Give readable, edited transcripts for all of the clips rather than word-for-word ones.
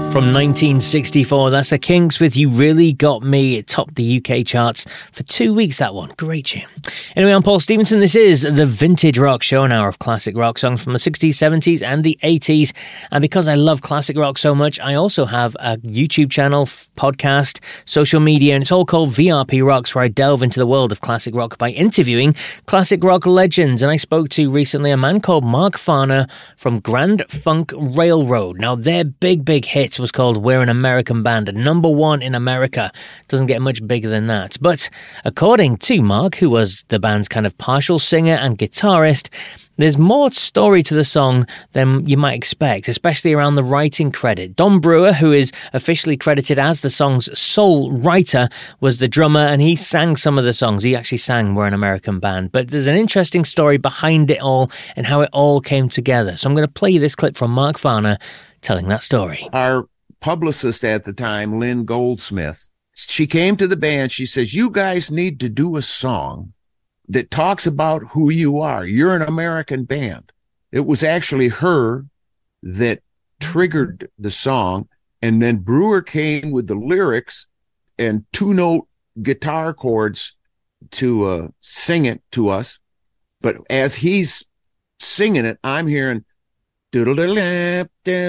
From 1964, that's the Kinks with You Really Got Me. It topped the UK charts for 2 weeks, that one. Great tune. Anyway, I'm Paul Stevenson. This is the Vintage Rock Show, an hour of classic rock songs from the 60s, 70s and the 80s. And because I love classic rock so much, I also have a YouTube channel, podcast, social media, and it's all called VRP Rocks, where I delve into the world of classic rock by interviewing classic rock legends. And I spoke to recently a man called Mark Farner from Grand Funk Railroad. Now, their big hit was called We're an American Band, number one in America. Doesn't get much bigger than that. But according to Mark, who was the band's kind of partial singer and guitarist, there's more story to the song than you might expect, especially around the writing credit. Don Brewer, who is officially credited as the song's sole writer, was the drummer, and he sang some of the songs. He actually sang We're an American Band. But there's an interesting story behind it all and how it all came together. So I'm going to play this clip from Mark Farner telling that story. Our publicist at the time, Lynn Goldsmith, she came to the band. She says, you guys need to do a song that talks about who you are. You're an American band. It was actually her that triggered the song. And then Brewer came with the lyrics and 2-note guitar chords to sing it to us. But as he's singing it, I'm hearing, you know,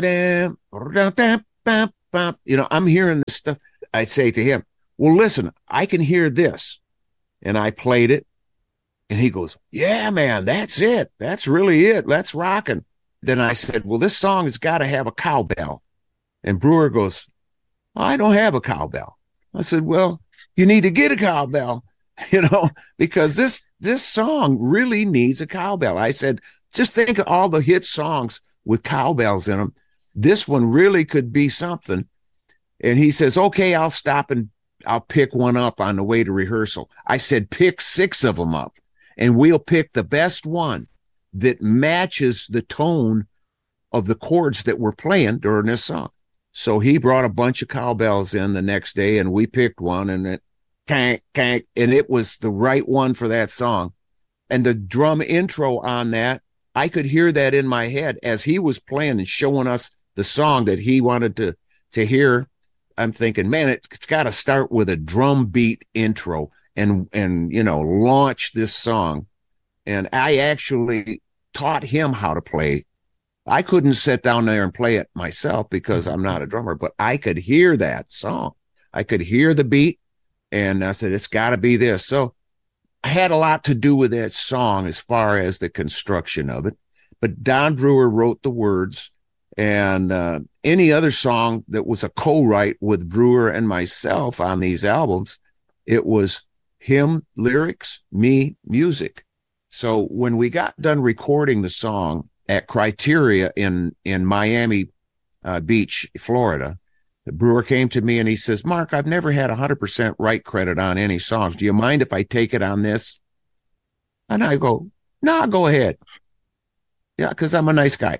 I'm hearing this stuff. I say to him, well, listen, I can hear this. And I played it. And he goes, yeah, man, that's it. That's really it. That's rocking. Then I said, well, this song has got to have a cowbell. And Brewer goes, I don't have a cowbell. I said, well, you need to get a cowbell, you know, because this song really needs a cowbell. I said, just think of all the hit songs with cowbells in them. This one really could be something. And he says, okay, I'll stop and I'll pick one up on the way to rehearsal. I said, pick 6 of them up and we'll pick the best one that matches the tone of the chords that we're playing during this song. So he brought a bunch of cowbells in the next day and we picked one and it kank, kank, and it was the right one for that song. And the drum intro on that, I could hear that in my head as he was playing and showing us the song that he wanted to hear. I'm thinking, man, it's got to start with a drum beat intro and, you know, launch this song. And I actually taught him how to play. I couldn't sit down there and play it myself because I'm not a drummer, but I could hear that song. I could hear the beat and I said, it's got to be this. So I had a lot to do with that song as far as the construction of it, but Don Brewer wrote the words, and any other song that was a co-write with Brewer and myself on these albums, it was him lyrics, me music. So when we got done recording the song at Criteria in Miami Beach, Florida, Brewer came to me and he says, Mark, I've never had 100% write credit on any songs. Do you mind if I take it on this? And I go, no, go ahead. Yeah, because I'm a nice guy.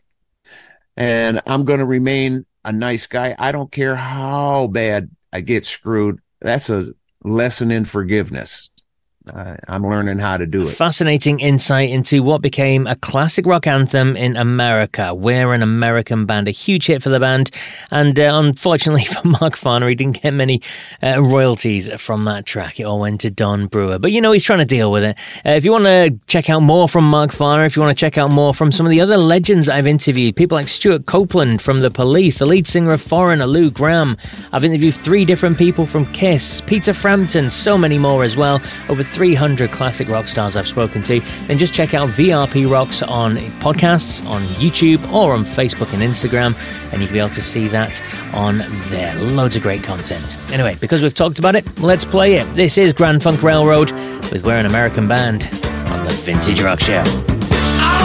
And I'm going to remain a nice guy. I don't care how bad I get screwed. That's a lesson in forgiveness. I'm learning how to do it. Fascinating insight into what became a classic rock anthem in America. We're an American Band, a huge hit for the band. And unfortunately for Mark Farner, he didn't get many royalties from that track. It all went to Don Brewer. But you know, he's trying to deal with it. If you want to check out more from Mark Farner, if you want to check out more from some of the other legends I've interviewed, people like Stuart Copeland from The Police, the lead singer of Foreigner, Lou Gramm. I've interviewed 3 different people from Kiss, Peter Frampton, so many more as well. Over 300 classic rock stars I've spoken to. Then just check out VRP Rocks on podcasts, on YouTube, or on Facebook and Instagram, and you can be able to see that on there. Loads of great content. Anyway, because we've talked about it, let's play it. This is Grand Funk Railroad with We're an American Band on the Vintage Rock Show.